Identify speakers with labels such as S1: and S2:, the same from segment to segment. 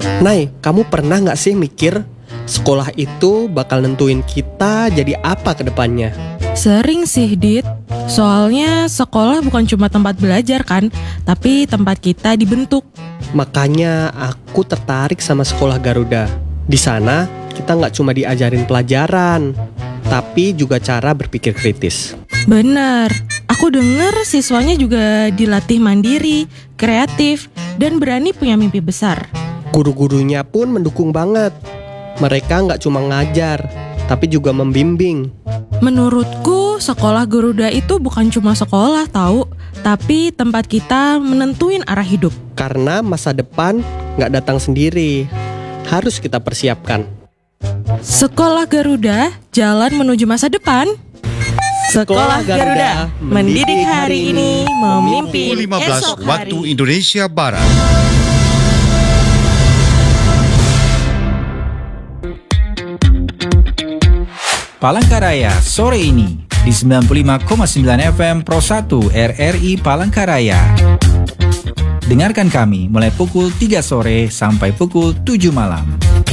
S1: Nay, kamu pernah nggak sih mikir sekolah itu bakal nentuin kita jadi apa ke depannya?
S2: Sering sih, Dit. Soalnya sekolah bukan cuma tempat belajar kan, tapi tempat kita dibentuk.
S1: Makanya aku tertarik sama sekolah Garuda. Di sana kita nggak cuma diajarin pelajaran, tapi juga cara berpikir kritis.
S2: Benar, aku dengar siswanya juga dilatih mandiri, kreatif, dan berani punya mimpi besar.
S1: Guru-gurunya pun mendukung banget. Mereka nggak cuma ngajar, tapi juga membimbing.
S2: Menurutku, sekolah Garuda itu bukan cuma sekolah tahu, tapi tempat kita menentuin arah hidup.
S1: Karena masa depan nggak datang sendiri, harus kita persiapkan.
S2: Sekolah Garuda, jalan menuju masa depan. Sekolah Garuda, mendidik hari ini, memimpin
S3: Pukul 15
S2: esok
S3: waktu
S2: hari.
S3: Indonesia Barat.
S4: Palangkaraya sore ini di 95,9 FM Pro 1 RRI Palangkaraya. Dengarkan kami mulai pukul 3 sore sampai pukul 7 malam.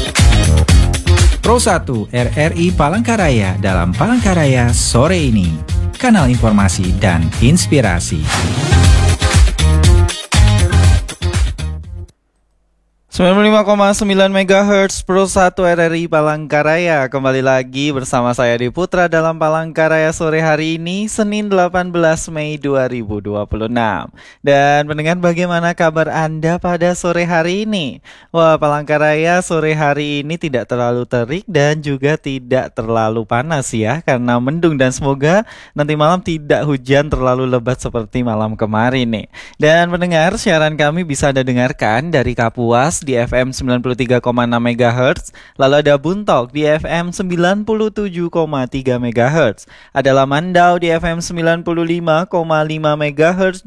S4: Pro 1 RRI Palangkaraya dalam Palangkaraya sore ini. Kanal informasi dan inspirasi.
S5: 95,9 MHz Pro 1 RRI Palangkaraya. Kembali lagi bersama saya Di Putra dalam Palangkaraya sore hari ini, Senin 18 Mei 2026. Dan pendengar, bagaimana kabar Anda pada sore hari ini? Wah, Palangkaraya sore hari ini tidak terlalu terik dan juga tidak terlalu panas ya, karena mendung, dan semoga nanti malam tidak hujan terlalu lebat seperti malam kemarin nih. Dan pendengar, siaran kami bisa Anda dengarkan dari Kapuas di FM 93,6 MHz, lalu ada Buntok di FM 97,3 MHz, ada Lamandau di FM 95,5 MHz,